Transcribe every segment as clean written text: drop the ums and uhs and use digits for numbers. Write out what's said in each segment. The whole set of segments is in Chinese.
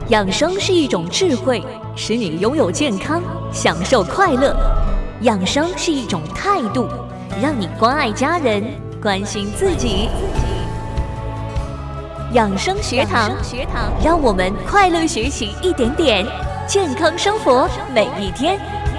养生是一种智慧，使你拥有健康，享受快乐。养生是一种态度，让你关爱家人，关心自己。养生学堂，让我们快乐学习一点点，健康生活每一天。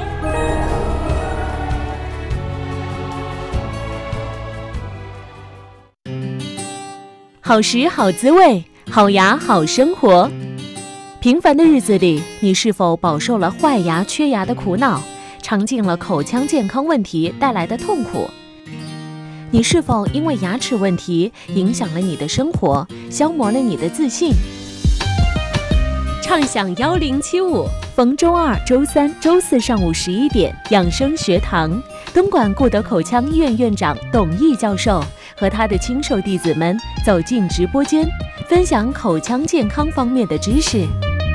好食好滋味，好牙好生活。平凡的日子里，你是否饱受了坏牙、缺牙的苦恼，尝尽了口腔健康问题带来的痛苦？你是否因为牙齿问题影响了你的生活，消磨了你的自信？畅享1075，逢周二、周三、周四上午11点，养生学堂，东莞顾德口腔医院院长董毅教授和他的亲授弟子们走进直播间，分享口腔健康方面的知识。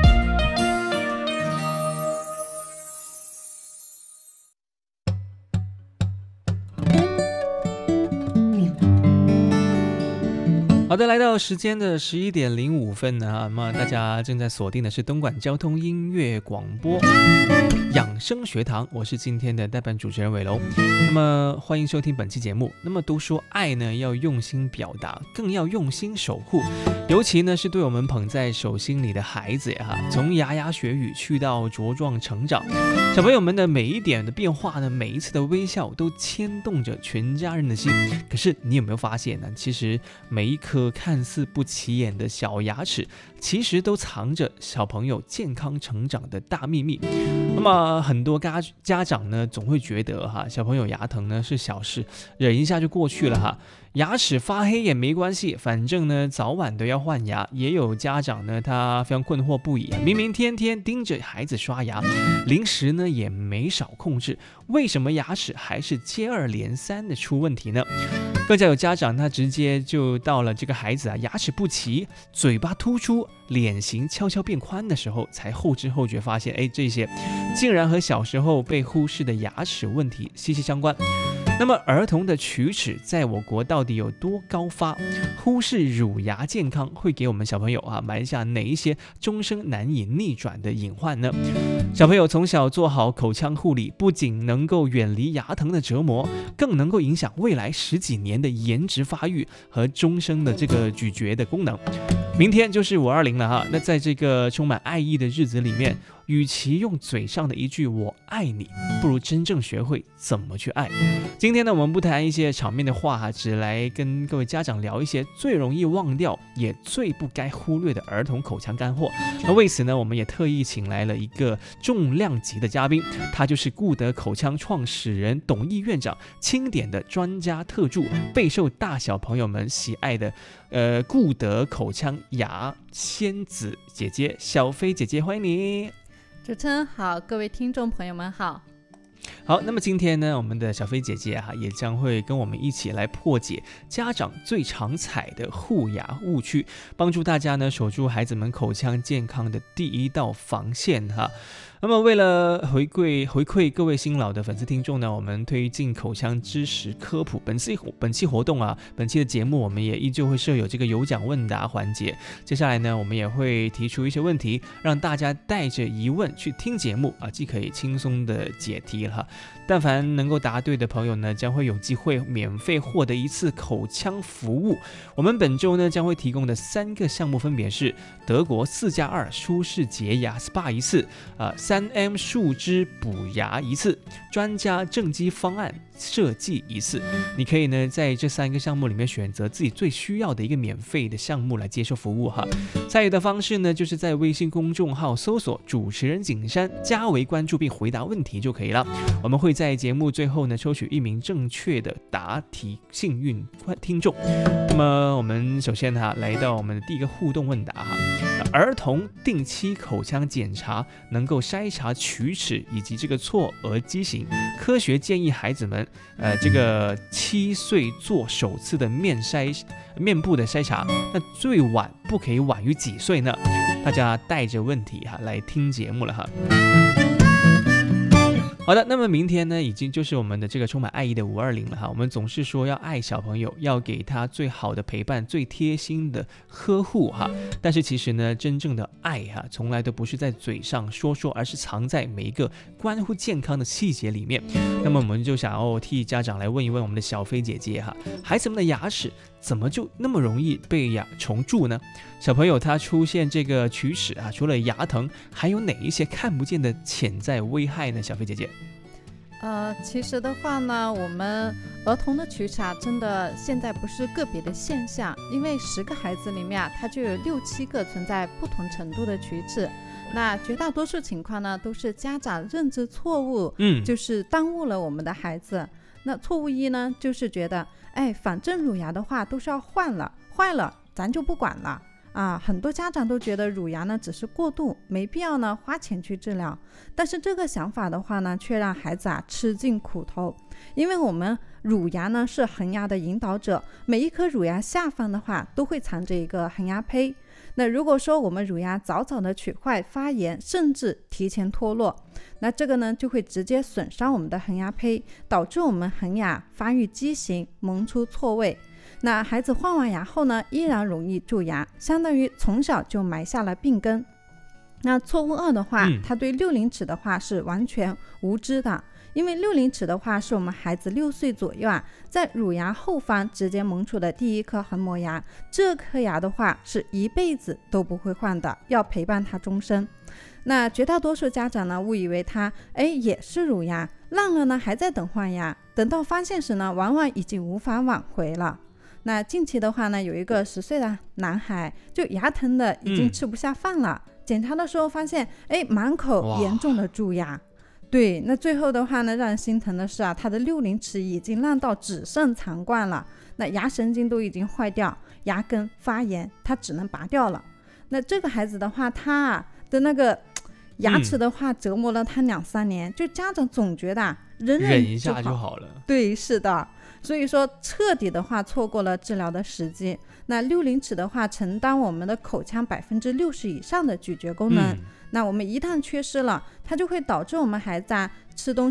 好的，来到时间的11点05分呢，那么大家正在锁定的是东莞交通音乐广播养生学堂，我是今天的代班主持人伟龙。那么欢迎收听本期节目。那么都说爱呢要用心表达，更要用心守护，尤其呢是对我们捧在手心里的孩子呀，从牙牙学语去到茁壮成长，小朋友们的每一点的变化呢，每一次的微笑都牵动着全家人的心。可是你有没有发现呢？其实每一颗看似不起眼的小牙齿，其实都藏着小朋友健康成长的大秘密。那么很多家长呢，总会觉得小朋友牙疼呢是小事，忍一下就过去了牙齿发黑也没关系，反正呢早晚都要换牙。也有家长呢，他非常困惑不已明明天天盯着孩子刷牙，零食呢也没少控制，为什么牙齿还是接二连三的出问题呢？更加有家长他直接就到了这个孩子牙齿不齐、嘴巴突出、脸型悄悄变宽的时候，才后知后觉发现，这些竟然和小时候被忽视的牙齿问题息息相关。那么儿童的龋齿在我国到底有多高发？忽视乳牙健康会给我们小朋友埋下哪一些终生难以逆转的隐患呢？小朋友从小做好口腔护理，不仅能够远离牙疼的折磨，更能够影响未来10几年的颜值发育和终生的这个咀嚼的功能。明天就是520了那在这个充满爱意的日子里面，与其用嘴上的一句我爱你，不如真正学会怎么去爱。今天呢，我们不谈一些场面的话只来跟各位家长聊一些最容易忘掉也最不该忽略的儿童口腔干货。那为此呢，我们也特意请来了一个重量级的嘉宾，他就是顾德口腔创始人董毅院长钦点的专家特助，备受大小朋友们喜爱的顾德口腔牙仙子姐姐小飞姐姐，欢迎你。 主持人好，各位听众朋友们好。 好，那么今天呢，我们的小飞姐姐也将会跟我们一起来破解家长最常踩的护牙误区，帮助大家呢守住孩子们口腔健康的第一道防线那么为了回馈各位新老的粉丝听众呢，我们推进口腔知识科普。本期活动本期的节目我们也依旧会设有这个有奖问答环节。接下来呢，我们也会提出一些问题，让大家带着疑问去听节目既可以轻松的解题了但凡能够答对的朋友呢，将会有机会免费获得一次口腔服务。我们本周呢将会提供的3个项目分别是德国4+2舒适洁牙 SPA 一次3M 树脂补牙一次，专家正畸方案设计一次。你可以呢在这3个项目里面选择自己最需要的一个免费的项目来接受服务参与的方式呢，就是在微信公众号搜索主持人景山，加为关注并回答问题就可以了。我们会在节目最后呢抽取1名正确的答题幸运听众。那么我们首先来到我们的第一个互动问答儿童定期口腔检查能够筛查龋齿以及这个错颌畸形，科学建议孩子们这个7岁做首次的面部的筛查，那最晚不可以晚于几岁呢？大家带着问题来听节目了好的，那么明天呢，已经就是我们的这个充满爱意的520了哈。我们总是说要爱小朋友，要给他最好的陪伴，最贴心的呵护哈。但是其实呢，真正的爱哈，从来都不是在嘴上说说，而是藏在每一个关乎健康的细节里面。那么我们就想要替家长来问一问我们的小飞姐姐哈，孩子们的牙齿怎么就那么容易被牙虫蛀呢？小朋友他出现这个龋齿啊，除了牙疼，还有哪一些看不见的潜在危害呢？小飞姐姐。 其实的话呢，我们儿童的龋齿真的现在不是个别的现象，因为10个孩子里面它就有6、7个存在不同程度的龋齿。那绝大多数情况呢，都是家长认知错误，就是耽误了我们的孩子。那错误一呢，就是觉得，反正乳牙的话都是要换了，坏了咱就不管了。很多家长都觉得乳牙呢只是过渡，没必要呢花钱去治疗。但是这个想法的话呢，却让孩子吃尽苦头。因为我们乳牙呢是恒牙的引导者，每一颗乳牙下方的话都会藏着一个恒牙胚。那如果说我们乳牙早早的龋坏、发炎，甚至提前脱落，那这个呢就会直接损伤我们的恒牙胚，导致我们恒牙发育畸形，萌出错位。那孩子换完牙后呢，依然容易蛀牙，相当于从小就埋下了病根。那错误2的话，他对60齿的话是完全无知的，因为60齿的话是我们孩子6岁左右在乳牙后方直接萌出的第一颗恒磨牙，这颗牙的话是一辈子都不会换的，要陪伴他终身。那绝大多数家长呢，误以为他也是乳牙，烂了呢还在等换牙，等到发现时呢，往往已经无法挽回了。那近期的话呢，有一个10岁的男孩就牙疼的已经吃不下饭了，检查的时候发现满口严重的蛀牙。对，那最后的话呢，让人心疼的是他的60齿已经烂到只剩残冠了，那牙神经都已经坏掉，牙根发炎，他只能拔掉了。那这个孩子的话，他的那个牙齿的话折磨了他2、3年，就家长总觉得忍一下就好了。 对，是的。所以说彻底的话错过了治疗的时机。那60齿的话承担我们的口腔60%以上的咀嚼功能，那我们一旦缺失了，它就会导致我们孩子吃东西